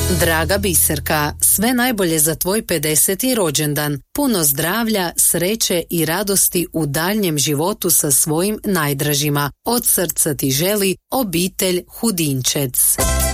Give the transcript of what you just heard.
Draga Biserka, sve najbolje za tvoj 50. rođendan. Puno zdravlja, sreće i radosti u daljnjem životu sa svojim najdražima. Od srca ti želi obitelj Hudinčec.